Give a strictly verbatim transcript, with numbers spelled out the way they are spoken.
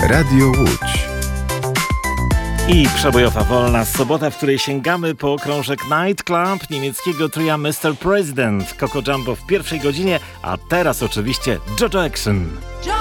Radio Łódź. I przebojowa wolna sobota, w której sięgamy po krążek Night Club niemieckiego tria mister President. Coco Jumbo w pierwszej godzinie, a teraz oczywiście JoJo Action. JoJo